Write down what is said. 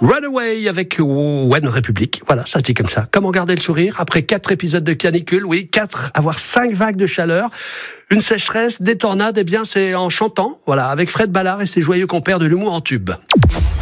Runaway avec One Republic. Voilà, ça se dit comme ça. Comment garder le sourire après 4 épisodes de canicule? Oui, 4, avoir 5 vagues de chaleur, une sécheresse, des tornades. Eh bien, c'est en chantant. Voilà, avec Fred Ballard et ses joyeux compères de l'humour en tube.